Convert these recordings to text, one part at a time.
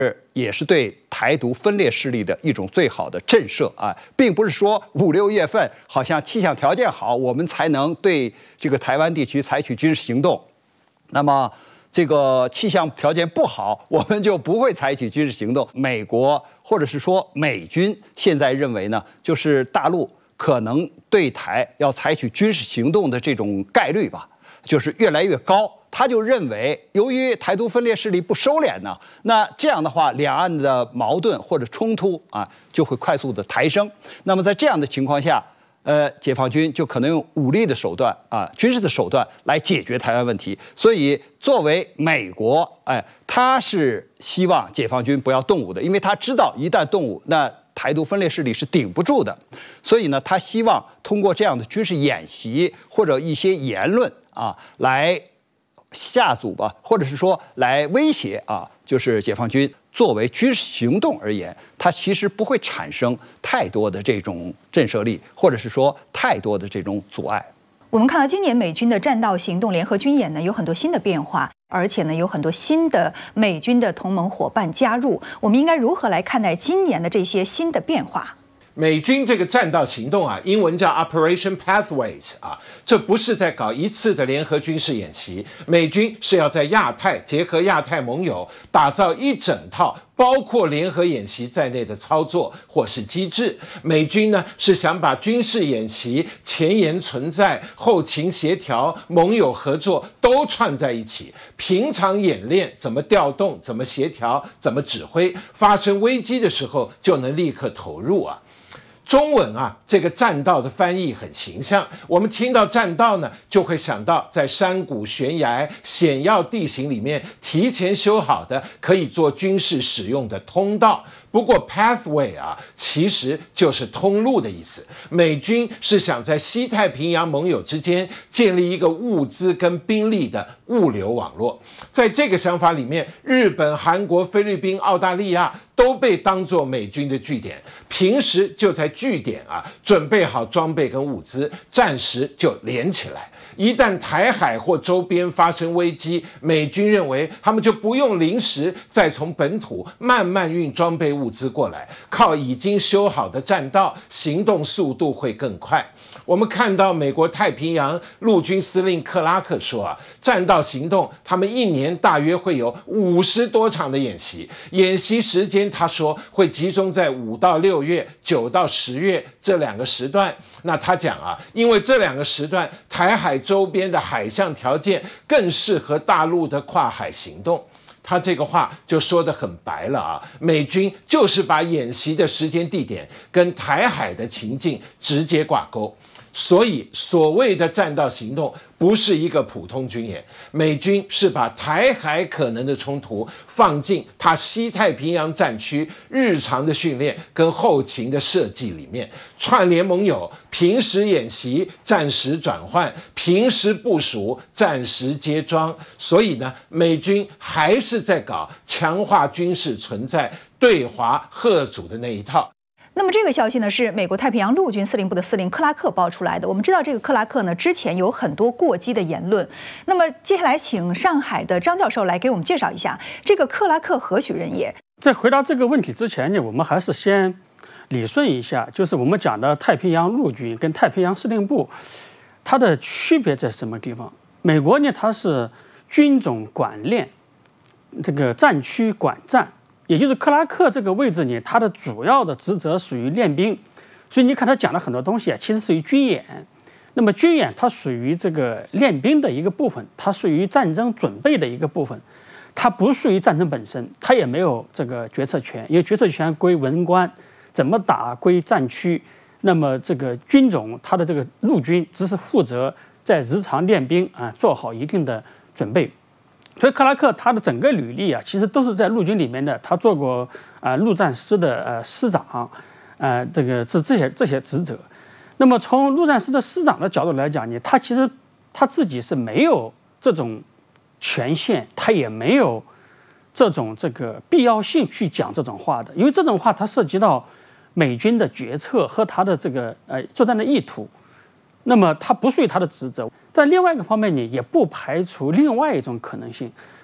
也是对台独分裂势力的一种最好的震慑啊，并不是说5、6月份好像气象条件好，我们才能对这个台湾地区采取军事行动。那么这个气象条件不好，我们就不会采取军事行动。美国或者是说美军现在认为呢，就是大陆可能对台要采取军事行动的这种概率吧，就是越来越高。他就认为，由于台独分裂势力不收敛呢，那这样的话，两岸的矛盾或者冲突啊，就会快速的抬升。那么在这样的情况下，解放军就可能用武力的手段啊，军事的手段来解决台湾问题。所以，作为美国，他是希望解放军不要动武的，因为他知道一旦动武，那台独分裂势力是顶不住的。所以呢，他希望通过这样的军事演习或者一些言论啊，来吓阻吧，或者是说来威胁啊，就是解放军作为军事行动而言，它其实不会产生太多的这种震慑力，或者是说太多的这种阻碍。 我们看到今年美军的战道行动联合军演呢，有很多新的变化，而且呢有很多新的美军的同盟伙伴加入。我们应该如何来看待今年的这些新的变化？ 美军这个战道行动啊，英文叫 Operation Pathways 啊，这不是在搞一次的联合军事演习，美军是要在亚太结合亚太盟友，打造一整套包括联合演习在内的操作或是机制。美军呢是想把军事演习、前沿存在、后勤协调、盟友合作都串在一起，平常演练怎么调动、怎么协调、怎么指挥，发生危机的时候就能立刻投入啊。中文啊，这个栈道的翻译很形象。我们听到栈道呢，就会想到在山谷、悬崖、险要地形里面提前修好的可以做军事使用的通道。不过 pathway 啊，其实就是通路的意思。美军是想在西太平洋盟友之间建立一个物资跟兵力的物流网络。在这个想法里面，日本、韩国、菲律宾、澳大利亚都被当作美军的据点，平时就在据点啊准备好装备跟物资，暂时就连起来。一旦台海或周边发生危机，美军认为他们就不用临时再从本土慢慢运装备物资过来，靠已经修好的栈道，行动速度会更快。我们看到美国太平洋陆军司令克拉克说啊，栈道行动他们一年大约会有50多场的演习，演习时间他说会集中在5到6月、9到10月这2个时段。那他讲啊，因为这2个时段台海周边的海象条件更适合大陆的跨海行动。他这个话就说得很白了啊，美军就是把演习的时间地点跟台海的情境直接挂钩。所以所谓的栈道行动不是一个普通军演，美军是把台海可能的冲突放进它西太平洋战区日常的训练跟后勤的设计里面，串联盟友，平时演习，暂时转换，平时部署，暂时接装。所以呢，美军还是在搞强化军事存在、对华嚇阻的那一套。 那么这个消息呢，是美国太平洋陆军司令部的司令克拉克爆出来的。我们知道这个克拉克呢，之前有很多过激的言论。那么接下来请上海的张教授来给我们介绍一下这个克拉克何许人也。 在回答这个问题之前呢，我们还是先理顺一下，就是我们讲的太平洋陆军跟太平洋司令部，它的区别在什么地方？美国呢，它是军种管练，这个战区管战。也就是克拉克这个位置呢，他的主要的职责属于练兵，所以你看他讲的很多东西啊，其实属于军演。那么军演它属于这个练兵的一个部分，它属于战争准备的一个部分，它不属于战争本身，它也没有这个决策权，因为决策权归文官，怎么打归战区。那么这个军种，它的这个陆军只是负责在日常练兵啊，做好一定的准备。所以克拉克他的整个履历啊，其实都是在陆军里面的。他做过陆战师的师长，这个是这些职责。那么从陆战师的师长的角度来讲呢，他其实他自己是没有这种权限，他也没有这个必要性去讲这种话的，因为这种话它涉及到美军的决策和他的这个作战的意图。那么它不属于他的职责，但另外一个方面呢，也不排除另外一种可能性，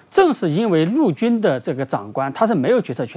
正是因为陆军的这个长官他是没有决策权。